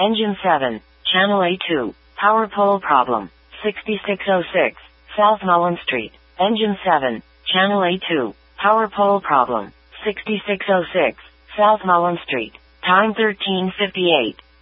Engine 7, Channel A2, power pole problem, 6606, South Mullen Street. Engine 7, Channel A2, power pole problem, 6606, South Mullen Street. Time 13:58.